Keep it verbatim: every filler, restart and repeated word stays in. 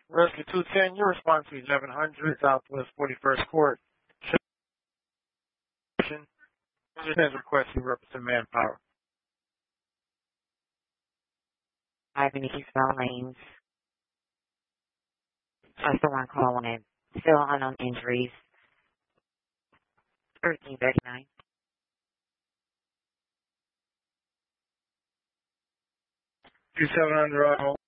Rescue two ten, your response to eleven hundred Southwest forty-first Court. Has requested represent manpower. I've been accused of all names. I still want to call on it. Still unknown injuries. thirteen thirty-nine. two seven under auto.